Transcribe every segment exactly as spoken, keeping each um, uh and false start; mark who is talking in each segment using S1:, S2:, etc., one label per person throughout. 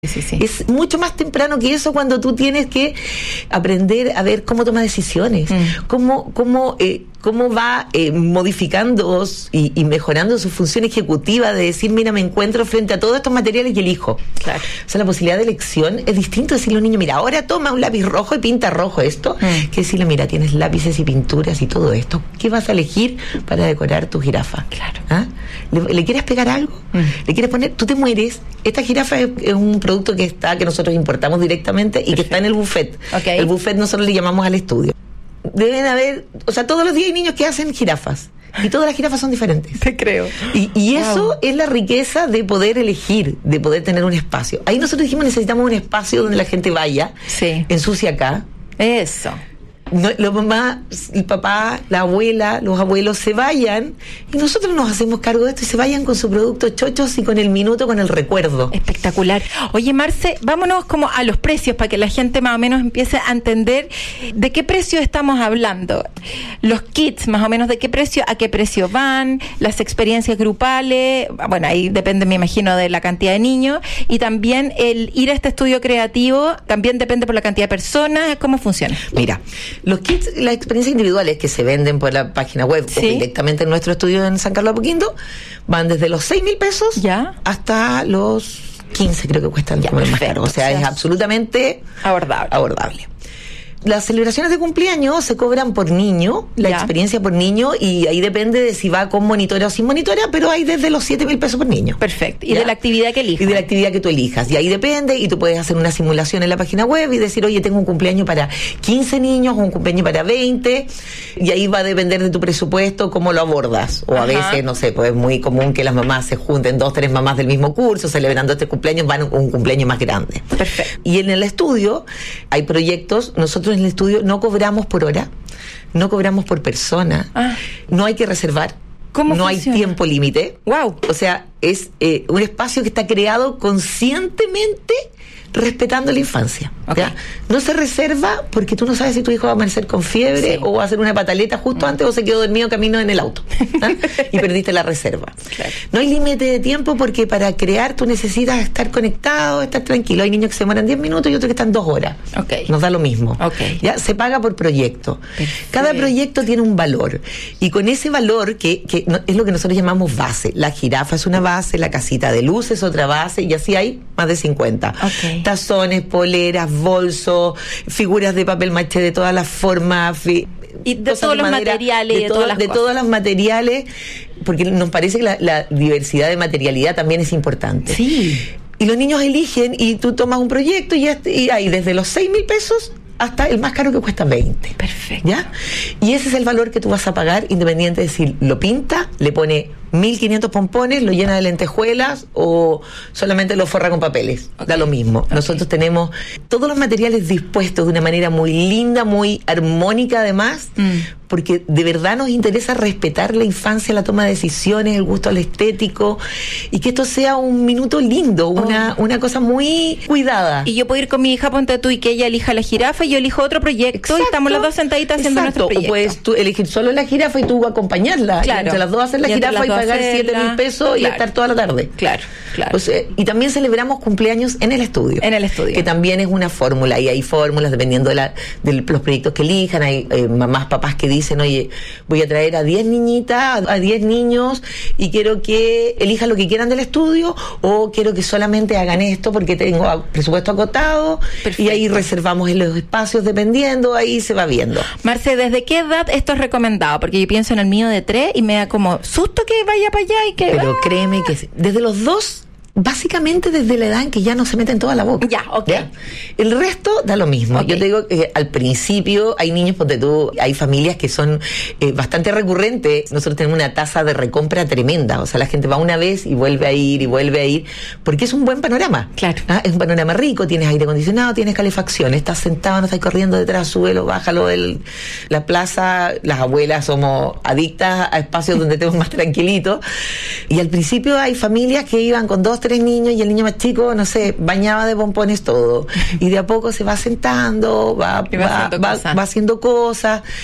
S1: Sí, sí.
S2: Es mucho más temprano que eso cuando tú tienes que aprender a ver cómo toma decisiones, mm. cómo, cómo, eh, cómo va eh, modificando y, y mejorando su función ejecutiva de decir, mira, me encuentro frente a todos estos materiales y elijo.
S1: Claro.
S2: O sea, la posibilidad de elección es distinto decirle a un niño, mira, ahora toma un lápiz rojo y pinta rojo esto, mm. que decirle, mira, tienes lápices y pinturas y todo esto, ¿qué vas a elegir para decorar tu jirafa?
S1: Claro.
S2: ¿Ah? ¿Le, ¿Le quieres pegar algo? Mm. ¿Le quieres poner? Tú te mueres. Esta jirafa es, es un producto que está, que nosotros importamos directamente y Perfecto. Que está en el buffet.
S1: Okay.
S2: El buffet nosotros le llamamos al estudio. Deben haber, o sea, todos los días hay niños que hacen jirafas y todas las jirafas son diferentes.
S1: Te creo.
S2: Y, y eso
S1: wow.
S2: es la riqueza de poder elegir, de poder tener un espacio. Ahí nosotros dijimos, necesitamos un espacio donde la gente vaya,
S1: sí.
S2: ensucie acá.
S1: Eso.
S2: No, los mamás, el papá, la abuela, los abuelos se vayan y nosotros nos hacemos cargo de esto y se vayan con su producto chochos y con el minuto, con el recuerdo.
S1: Espectacular. Oye, Marce, vámonos como a los precios para que la gente más o menos empiece a entender de qué precio estamos hablando. Los kits, más o menos, de qué precio a qué precio van, las experiencias grupales, bueno, ahí depende, me imagino, de la cantidad de niños, y también el ir a este estudio creativo, también depende por la cantidad de personas, ¿cómo funciona?
S2: Mira, los kits, las experiencias individuales que se venden por la página web ¿Sí? o directamente en nuestro estudio en San Carlos de Apoquindo van desde los seis mil pesos
S1: ¿Ya?
S2: hasta los quince, creo que cuestan
S1: ya,
S2: más caro. O sea, o sea, es absolutamente
S1: abordable.
S2: abordable. Las celebraciones de cumpleaños se cobran por niño, la ya. experiencia por niño, y ahí depende de si va con monitora o sin monitora, pero hay desde los siete mil pesos por niño.
S1: Perfecto. Y
S2: ¿Ya?
S1: de la actividad que elijas.
S2: Y de la actividad que tú elijas. Y ahí depende, y tú puedes hacer una simulación en la página web y decir, oye, tengo un cumpleaños para quince niños, o un cumpleaños para veinte, y ahí va a depender de tu presupuesto cómo lo abordas. O Ajá. a veces, no sé, pues es muy común que las mamás se junten, dos, tres mamás del mismo curso, celebrando este cumpleaños, van a un cumpleaños más grande.
S1: Perfecto.
S2: Y en el estudio hay proyectos, nosotros en el estudio no cobramos por hora, no cobramos por persona, ah. no hay que reservar,
S1: ¿Cómo
S2: no
S1: funciona?
S2: hay tiempo límite.
S1: Wow.
S2: O sea, es eh, un espacio que está creado conscientemente respetando la infancia.
S1: Okay.
S2: ¿Ya? No se reserva porque tú no sabes si tu hijo va a amanecer con fiebre sí. o va a hacer una pataleta justo mm. antes o se quedó dormido camino en el auto ¿ah? y perdiste la reserva.
S1: Claro.
S2: No hay límite de tiempo porque para crear tú necesitas estar conectado, estar tranquilo. Hay niños que se demoran diez minutos y otros que están dos horas.
S1: Okay.
S2: Nos da lo mismo.
S1: Okay.
S2: ¿Ya? Se paga por proyecto.
S1: Perfecto.
S2: Cada proyecto tiene un valor y con ese valor que, que no, es lo que nosotros llamamos base. La jirafa es una base, la casita de luz es otra base y así hay más de cincuenta.
S1: Okay.
S2: Tazones, poleras, bolsos, figuras de papel maché de todas las formas, fi-
S1: y de todos los madera, materiales
S2: de,
S1: de,
S2: todo,
S1: todas las
S2: de
S1: cosas.
S2: todos los materiales, porque nos parece que la, la diversidad de materialidad también es importante.
S1: Sí.
S2: Y los niños eligen y tú tomas un proyecto y, y hay desde los seis mil pesos hasta el más caro que cuesta veinte.
S1: Perfecto.
S2: ¿Ya? Y ese es el valor que tú vas a pagar independiente de si lo pinta, le pone mil quinientos pompones, lo llena de lentejuelas o solamente lo forra con papeles. Okay. Da lo mismo. Okay. Nosotros tenemos todos los materiales dispuestos de una manera muy linda, muy armónica además, mm. porque de verdad nos interesa respetar la infancia, la toma de decisiones, el gusto al estético y que esto sea un minuto lindo, una, oh. una cosa muy cuidada.
S1: Y yo puedo ir con mi hija, ponte tú, y que ella elija la jirafa y yo elijo otro proyecto. Exacto. Y estamos las dos sentaditas haciendo
S2: Exacto.
S1: nuestro proyecto.
S2: O puedes tú elegir solo la jirafa y tú acompañarla.
S1: Claro.
S2: Y entre las dos hacer la
S1: y
S2: jirafa y pagar siete mil pesos claro. y estar toda la tarde.
S1: Claro, claro.
S2: O sea, y también celebramos cumpleaños en el estudio.
S1: En el estudio.
S2: Que también es una fórmula. Y hay fórmulas dependiendo de, la, de los proyectos que elijan. Hay eh, mamás, papás que dicen, oye, voy a traer a diez niñitas, a diez niños y quiero que elijan lo que quieran del estudio o quiero que solamente hagan esto porque tengo presupuesto acotado. Perfecto. Y ahí reservamos en los espacios dependiendo, ahí se va viendo.
S1: Marce, ¿desde qué edad esto es recomendado? Porque yo pienso en el mío de tres y me da como susto que vaya para allá y que...
S2: Pero
S1: ¡ah!
S2: créeme que desde los dos... Básicamente desde la edad en que ya no se meten toda la boca.
S1: Ya, ok. ¿Ya?
S2: El resto da lo mismo. Okay. Yo te digo que al principio hay niños, ponte tú, hay familias que son eh, bastante recurrentes. Nosotros tenemos una tasa de recompra tremenda. O sea, la gente va una vez y vuelve a ir y vuelve a ir porque es un buen panorama.
S1: Claro.
S2: ¿Ah? Es un panorama rico, tienes aire acondicionado, tienes calefacción, estás sentado, no estás corriendo detrás, súbelo, bájalo del la plaza. Las abuelas somos adictas a espacios donde tenemos más tranquilito. Y al principio hay familias que iban con dos, tres niños y el niño más chico, no sé, bañaba de pompones todo. Y de a poco se va sentando, va,
S1: va,
S2: va,
S1: haciendo
S2: va, va haciendo cosas.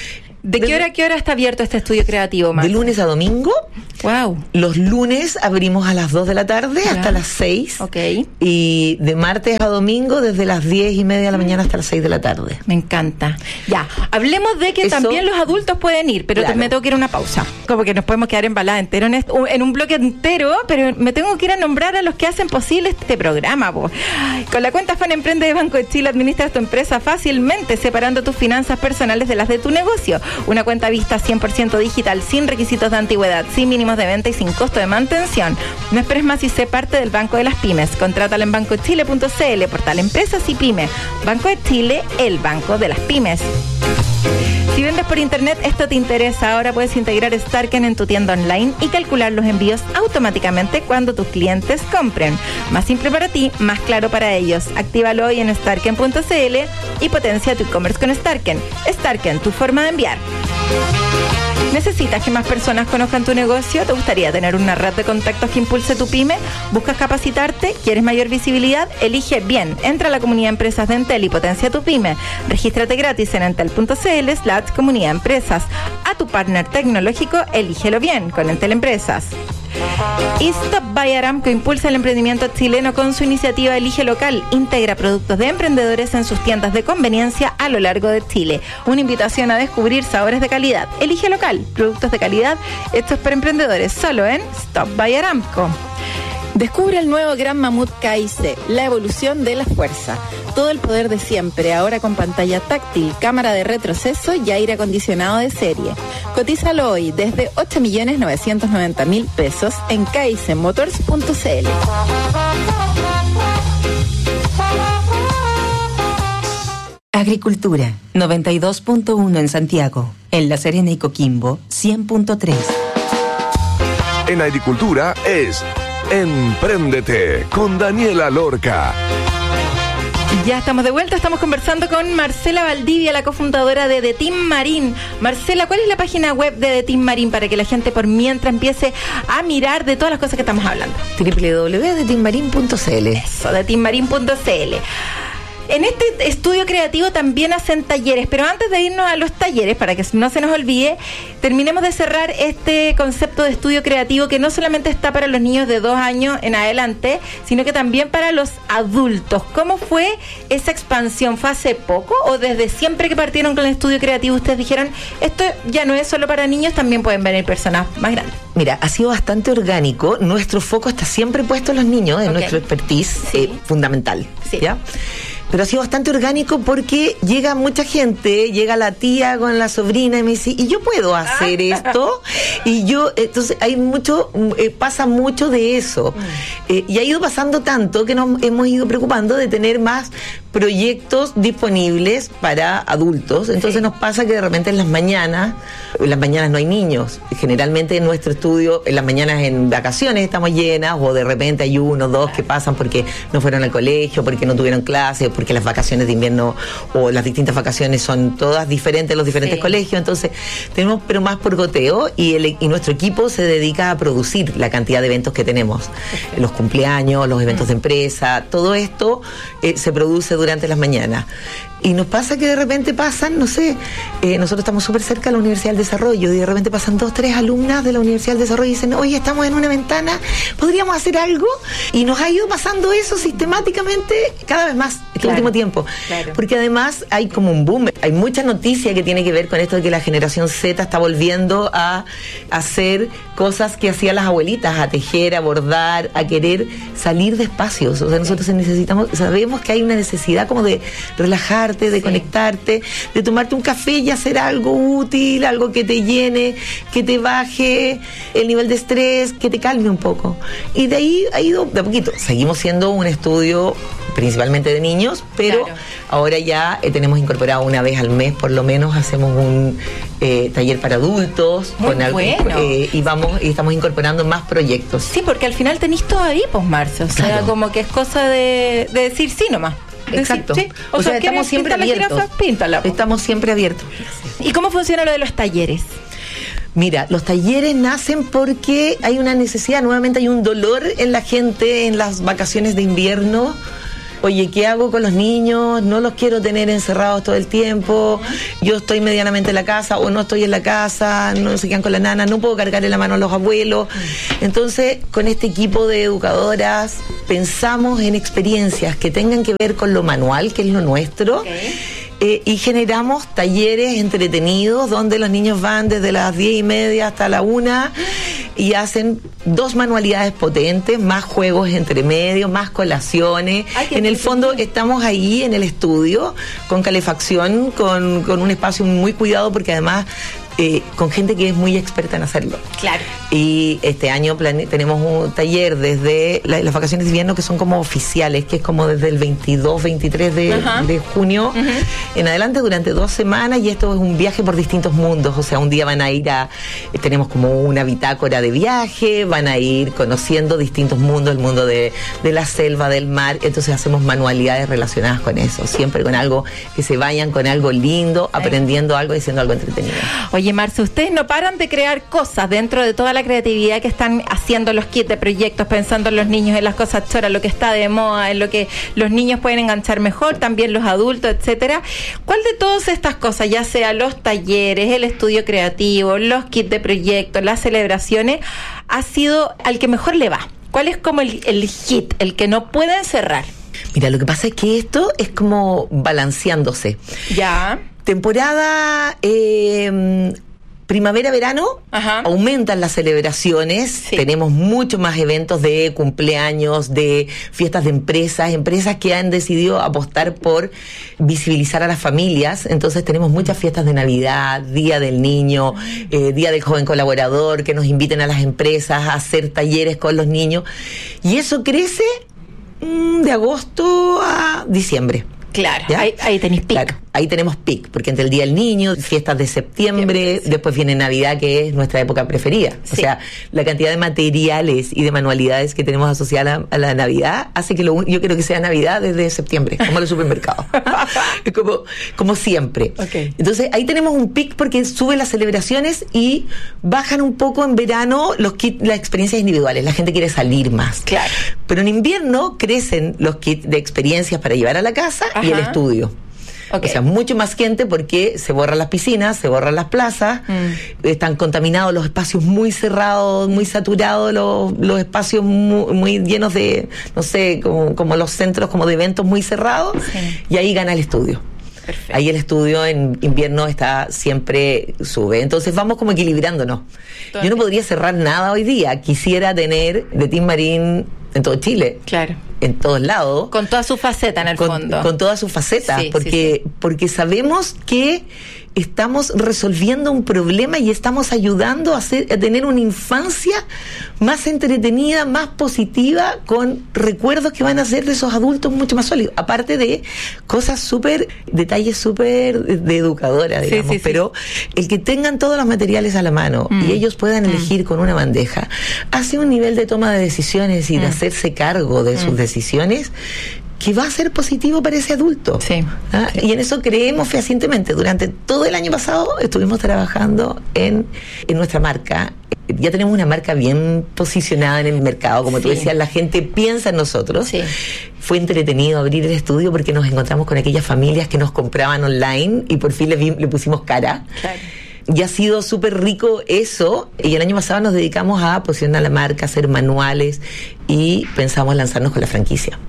S1: ¿De qué hora a qué hora está abierto este estudio creativo, Marce?
S2: De lunes a domingo.
S1: Wow.
S2: Los lunes abrimos a las dos de la tarde ya. hasta las seis.
S1: Ok.
S2: Y de martes a domingo desde las diez y media de la mañana hasta las seis de la tarde.
S1: Me encanta. Ya, hablemos de que Eso, también los adultos pueden ir, pero claro. me tengo que ir a una pausa. Como que nos podemos quedar embaladas entero en, esto, en un bloque entero, pero me tengo que ir a nombrar a los que hacen posible este programa. Po. Con la cuenta Fan Emprende de Banco de Chile administras tu empresa fácilmente, separando tus finanzas personales de las de tu negocio. Una cuenta vista cien por ciento digital, sin requisitos de antigüedad, sin mínimos de venta y sin costo de mantención. No esperes más y sé parte del Banco de las Pymes. Contrátalo en banco chile punto c l, portal Empresas y Pymes. Banco de Chile, el Banco de las Pymes. Si vendes por internet, esto te interesa. Ahora puedes integrar Starken en tu tienda online y calcular los envíos automáticamente cuando tus clientes compren. Más simple para ti, más claro para ellos. Actívalo hoy en starken punto c l y potencia tu e-commerce con Starken. Starken, tu forma de enviar. ¿Necesitas que más personas conozcan tu negocio? ¿Te gustaría tener una red de contactos que impulse tu pyme? ¿Buscas capacitarte? ¿Quieres mayor visibilidad? Elige bien. Entra a la comunidad Empresas de Entel y potencia tu pyme. Regístrate gratis en entel punto c l slash comunidad empresas. A tu partner tecnológico, elígelo bien con Entel Empresas. Y Stop by Aramco impulsa el emprendimiento chileno con su iniciativa Elige Local. Integra productos de emprendedores en sus tiendas de conveniencia a lo largo de Chile. Una invitación a descubrir sabores de calidad. Elige Local, productos de calidad hechos por emprendedores, solo en Stop by Aramco. Descubre el nuevo Gran Mamut K I C, la evolución de la fuerza. Todo el poder de siempre, ahora con pantalla táctil, cámara de retroceso y aire acondicionado de serie. Cotízalo hoy desde ocho millones novecientos noventa mil pesos en k i c motors punto c l.
S3: Agricultura, noventa y dos punto uno en Santiago. En La Serena y Coquimbo, cien punto tres.
S4: En Agricultura es Empréndete con Daniela Lorca.
S1: Ya estamos de vuelta, estamos conversando con Marcela Valdivia, la cofundadora de The Team Marine. Marcela, ¿cuál es la página web de The Team Marine para que la gente por mientras empiece a mirar de todas las cosas que estamos hablando?
S2: doble u doble u doble u punto the team marine punto c l.
S1: Eso, the team marine punto c l. En este estudio creativo también hacen talleres, pero antes de irnos a los talleres, para que no se nos olvide, terminemos de cerrar este concepto de estudio creativo que no solamente está para los niños de dos años en adelante, sino que también para los adultos. ¿Cómo fue esa expansión? ¿Fue hace poco o desde siempre que partieron con el estudio creativo ustedes dijeron, esto ya no es solo para niños, también pueden venir personas más grandes?
S2: Mira, ha sido bastante orgánico. Nuestro foco está siempre puesto en los niños, en okay. nuestro expertise sí. eh, fundamental.
S1: Sí.
S2: ¿Ya? Pero ha sido bastante orgánico porque llega mucha gente, llega la tía con la sobrina y me dice, ¿y yo puedo hacer esto? Y yo, entonces hay mucho, eh, pasa mucho de eso. Eh, y ha ido pasando tanto que nos hemos ido preocupando de tener más proyectos disponibles para adultos. Entonces sí. nos pasa que de repente en las mañanas, en las mañanas no hay niños. Generalmente en nuestro estudio, en las mañanas en vacaciones estamos llenas, o de repente hay uno, dos que pasan porque no fueron al colegio, porque no tuvieron clases, porque las vacaciones de invierno o las distintas vacaciones son todas diferentes en los diferentes sí. colegios. Entonces tenemos, pero más por goteo, y, el, y nuestro equipo se dedica a producir la cantidad de eventos que tenemos. Okay. Los cumpleaños, los eventos mm. de empresa, todo esto eh, se produce durante las mañanas. Y nos pasa que de repente pasan, no sé, eh, nosotros estamos súper cerca de la Universidad del Desarrollo y de repente pasan dos, tres alumnas de la Universidad del Desarrollo y dicen, oye, estamos en una ventana, ¿podríamos hacer algo? Y nos ha ido pasando eso sistemáticamente cada vez más este claro, último tiempo. Claro. Porque además hay como un boom, hay mucha noticia que tiene que ver con esto de que la generación Z está volviendo a hacer cosas que hacían las abuelitas, a tejer, a bordar, a querer salir de espacios. O sea, nosotros necesitamos, sabemos que hay una necesidad como de relajar, de sí. conectarte, de tomarte un café y hacer algo útil, algo que te llene, que te baje el nivel de estrés, que te calme un poco. Y de ahí ha ido de a poquito. Seguimos siendo un estudio principalmente de niños, pero claro. ahora ya eh, tenemos incorporado una vez al mes, por lo menos, hacemos un eh, taller para adultos.
S1: Muy con algo, bueno.
S2: eh, y vamos y estamos incorporando más proyectos.
S1: Sí, porque al final tenís todo ahí, pues, Marce. O sea, claro. como que es cosa de, de decir sí nomás.
S2: Exacto.
S1: Sí. O, o sea, sea estamos siempre abiertos. Jirafa, píntala,
S2: estamos siempre abiertos.
S1: ¿Y cómo funciona lo de los talleres?
S2: Mira, los talleres nacen porque hay una necesidad, nuevamente hay un dolor en la gente en las vacaciones de invierno oye, ¿qué hago con los niños? No los quiero tener encerrados todo el tiempo, yo estoy medianamente en la casa o no estoy en la casa, no se quedan con la nana, no puedo cargarle la mano a los abuelos. Entonces, con este equipo de educadoras pensamos en experiencias que tengan que ver con lo manual, que es lo nuestro. Okay. Eh, y generamos talleres entretenidos donde los niños van desde las diez y media hasta la una y hacen dos manualidades potentes, más juegos entre medio, más colaciones. Ay, en el fondo estamos ahí en el estudio con calefacción, con, con un espacio muy cuidado porque además Eh, con gente que es muy experta en hacerlo.
S1: Claro.
S2: Y este año plane- tenemos un taller desde la, las vacaciones de invierno que son como oficiales, que es como desde el veintidós, veintitrés de, uh-huh. de junio uh-huh. en adelante durante dos semanas, y esto es un viaje por distintos mundos. O sea, un día van a ir a, eh, tenemos como una bitácora de viaje, van a ir conociendo distintos mundos, el mundo de, de la selva, del mar. Entonces hacemos manualidades relacionadas con eso, siempre con algo, que se vayan con algo lindo, aprendiendo algo y haciendo algo entretenido.
S1: Oye, Marce, ustedes no paran de crear cosas dentro de toda la creatividad que están haciendo los kits de proyectos, pensando en los niños, en las cosas choras, lo que está de moda, en lo que los niños pueden enganchar mejor, también los adultos, etcétera. ¿Cuál de todas estas cosas, ya sea los talleres, el estudio creativo, los kits de proyectos, las celebraciones, ha sido al que mejor le va? ¿Cuál es como el, el hit, el que no pueden cerrar?
S2: Mira, lo que pasa es que esto es como balanceándose.
S1: Ya.
S2: Temporada eh, primavera-verano, ajá, aumentan las celebraciones, sí. Tenemos muchos más eventos de cumpleaños, de fiestas de empresas, empresas que han decidido apostar por visibilizar a las familias. Entonces tenemos muchas fiestas de Navidad, Día del Niño, eh, Día del Joven Colaborador, que nos inviten a las empresas a hacer talleres con los niños. Y eso crece mmm, de agosto a diciembre.
S1: Claro, ahí, ahí tenéis pic.
S2: Claro, ahí tenemos pic, porque entre el Día del Niño, fiestas de septiembre, sí. Después viene Navidad, que es nuestra época preferida. Sí. O sea, la cantidad de materiales y de manualidades que tenemos asociadas a la, a la Navidad hace que lo, yo creo que sea Navidad desde septiembre, como los supermercados. Es como, como siempre. Okay. Entonces, ahí tenemos un pic porque suben las celebraciones y bajan un poco en verano los kits, las experiencias individuales. La gente quiere salir más.
S1: Claro.
S2: Pero en invierno crecen los kits de experiencias para llevar a la casa. Ajá. Y el estudio. Okay. O sea, mucho más gente porque se borran las piscinas, se borran las plazas, mm. están contaminados los espacios muy cerrados, muy saturados, los, los espacios muy, muy llenos de, no sé, como, como los centros como de eventos muy cerrados, sí. Y ahí gana el estudio. Perfecto. Ahí el estudio en invierno está siempre sube. Entonces vamos como equilibrándonos. Todo Yo no podría cerrar nada hoy día. Quisiera tener de Team Marín en todo Chile.
S1: Claro.
S2: En todos lados.
S1: Con toda su faceta en el
S2: con,
S1: fondo.
S2: Con todas sus facetas. Sí, porque, sí, sí. porque sabemos que estamos resolviendo un problema y estamos ayudando a, hacer, a tener una infancia más entretenida, más positiva, con recuerdos que van a ser de esos adultos mucho más sólidos. Aparte de cosas súper, detalles súper de educadora, digamos. Sí, sí, pero sí. El que tengan todos los materiales a la mano mm. y ellos puedan mm. elegir con una bandeja, hace un nivel de toma de decisiones y mm. de hacerse cargo de mm. sus decisiones que va a ser positivo para ese adulto.
S1: Sí,
S2: ¿Ah?
S1: sí.
S2: Y en eso creemos fehacientemente. Durante todo el año pasado estuvimos trabajando en, en nuestra marca. Ya tenemos una marca bien posicionada en el mercado. Como sí. tú decías, la gente piensa en nosotros. Sí. Fue entretenido abrir el estudio porque nos encontramos con aquellas familias que nos compraban online y por fin le, vi, le pusimos cara.
S1: Claro.
S2: Y ha sido súper rico eso. Y el año pasado nos dedicamos a posicionar la marca, hacer manuales y pensamos lanzarnos con la franquicia.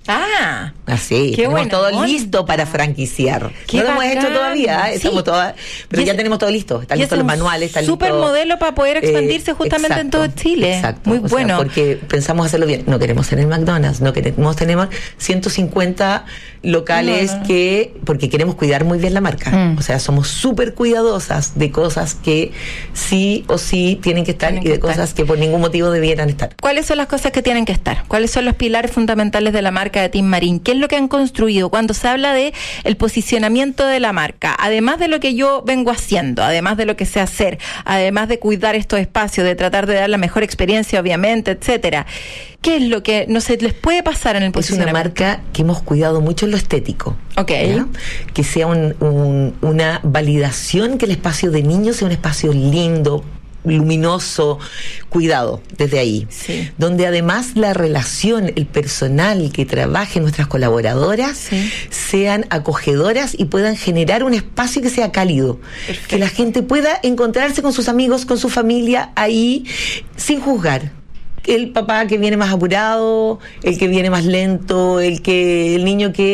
S1: Ah,
S2: así, tenemos bueno, todo onda. listo para franquiciar. Qué no lo bacán. hemos hecho todavía, ¿eh? Estamos sí. todas, pero ya tenemos todo listo. Están listos los manuales, está listo.
S1: Súper modelo para poder expandirse eh, justamente exacto, en todo Chile.
S2: Exacto.
S1: Muy
S2: o
S1: bueno.
S2: Sea, porque pensamos hacerlo bien. No queremos tener McDonald's, no queremos tener ciento cincuenta locales no, no. que, porque queremos cuidar muy bien la marca. Mm. O sea, somos súper cuidadosas de cosas que sí o sí tienen que estar tienen y de estar. cosas que por ningún motivo debieran estar.
S1: ¿Cuáles son las cosas que tienen que estar? ¿Cuáles son los pilares fundamentales de la marca de Team Marín? ¿Qué es lo que han construido cuando se habla de el posicionamiento de la marca? Además de lo que yo vengo haciendo, además de lo que sé hacer, además de cuidar estos espacios, de tratar de dar la mejor experiencia, obviamente, etcétera. ¿Qué es lo que no se les puede pasar en el posicionamiento?
S2: Es una marca que hemos cuidado mucho en lo estético.
S1: Okay.
S2: ¿Ya? Que sea un, un, una validación, que el espacio de niños sea un espacio lindo, luminoso cuidado desde ahí.
S1: Sí.
S2: Donde además la relación, el personal que trabaje, nuestras colaboradoras,
S1: sí.
S2: sean acogedoras y puedan generar un espacio que sea cálido. Perfecto. Que la gente pueda encontrarse con sus amigos, con su familia ahí, sin juzgar. El papá que viene más apurado, el que viene más lento, el que el niño que